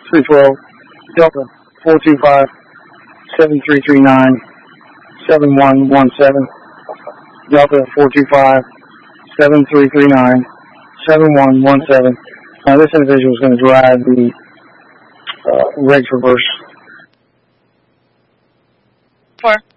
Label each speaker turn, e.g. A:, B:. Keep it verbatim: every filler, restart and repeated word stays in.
A: three twelve, Delta four two five, seven three three nine, seven one one seven, Delta four two five, seven three three nine, seven one one seven. Now this individual is going to drive the uh, regs reverse.
B: Four.